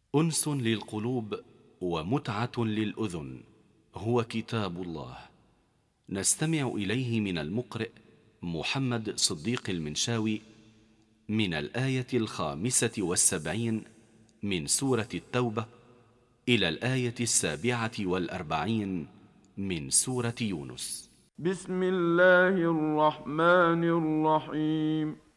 أنس للقلوب ومتعة للأذن، هو كتاب الله. نستمع إليه من المقرئ محمد صديق المنشاوي من الآية 75 من سورة التوبة إلى الآية 47 من سورة يونس. بسم الله الرحمن الرحيم.